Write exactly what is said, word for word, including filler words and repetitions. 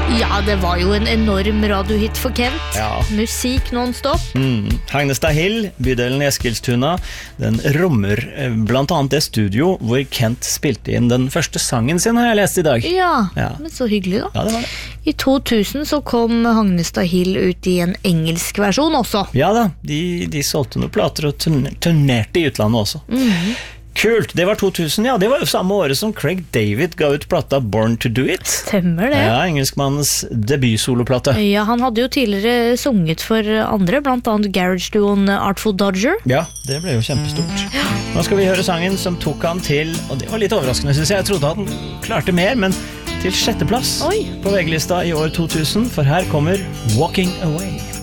Ja, det var jo en enorm radiohit for Kent. Ja. Musikk non-stop. Mm. Hagnestad Hill, bydelen i Eskilstuna, den rommer eh, blant annet det studio hvor Kent spilte inn den første sangen sin, har jeg lest i dag. Ja, Ja. men så hyggelig da. Ja, det var det. I to tusen så kom Hagnestad Hill ut i en engelsk versjon også. Ja da, de, de solgte noen plater og turn- turnerte i utlandet også. Mhm. Kult, det var to tusen, ja, det var jo samme året som Craig David ga ut plata Born to Do It. Stemmer det. Ja, engelskmannens debutsoloplate. Ja, han hadde jo tidligere sunget for andre, blant annet Garage-duoen Artful Dodger. Ja, det ble jo kjempestort. Nå skal vi høre sangen som tok han til, og det var litt overraskende, synes jeg. Jeg trodde han klarte mer, men til sjetteplass Oi. på V G-lista i år to tusen, for her kommer Walking Away.